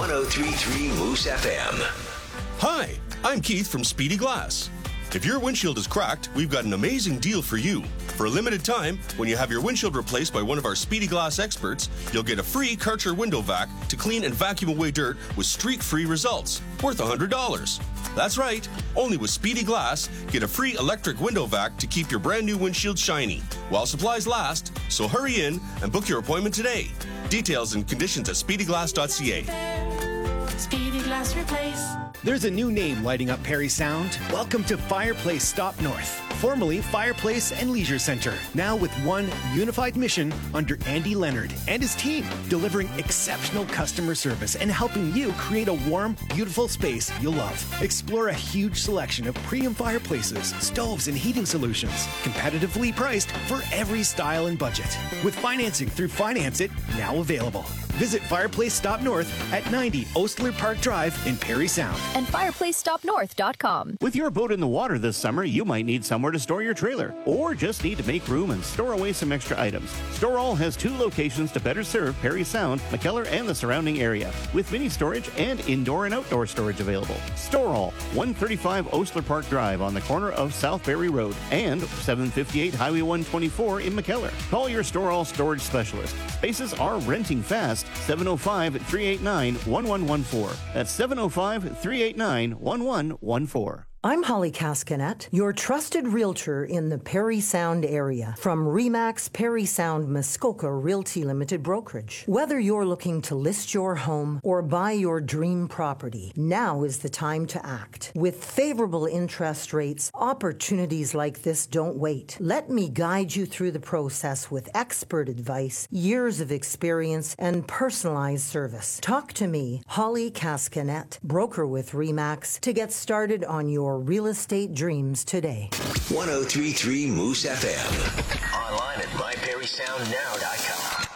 1033 Moose FM. Hi, I'm Keith from Speedy Glass. If your windshield is cracked, we've got an amazing deal for you. For a limited time, when you have your windshield replaced by one of our Speedy Glass experts, you'll get a free Karcher window vac to clean and vacuum away dirt with streak-free results, worth $100. That's right, only with Speedy Glass, get a free electric window vac to keep your brand new windshield shiny, while supplies last, so hurry in and book your appointment today. Details and conditions at speedyglass.ca. Speedy Glass Replace. There's a new name lighting up Perry Sound. Welcome to Fireplace Stop North, formerly Fireplace and Leisure Center. Now with one unified mission under Andy Leonard and his team, delivering exceptional customer service and helping you create a warm, beautiful space you'll love. Explore a huge selection of premium fireplaces, stoves, and heating solutions, competitively priced for every style and budget. With financing through Finance It, now available. Visit Fireplace Stop North at 90 Ostler Park Drive in Perry Sound. And fireplacestopnorth.com. With your boat in the water this summer, you might need somewhere to store your trailer, or just need to make room and store away some extra items. Store All has 2 locations to better serve Perry Sound, McKellar, and the surrounding area, with mini storage and indoor and outdoor storage available. Store All, 135 Ostler Park Drive on the corner of South Berry Road and 758 Highway 124 in McKellar. Call your Store All storage specialist. Spaces are renting fast. 705-389-1114. That's 705-389-1114. I'm Holly Cascanet, your trusted realtor in the Perry Sound area from RE/MAX Perry Sound Muskoka Realty Limited Brokerage. Whether you're looking to list your home or buy your dream property, now is the time to act. With favorable interest rates, opportunities like this don't wait. Let me guide you through the process with expert advice, years of experience, and personalized service. Talk to me, Holly Cascanet, broker with RE/MAX, to get started on your real estate dreams today. 1033 Moose FM. Online at myperrysoundnow.com.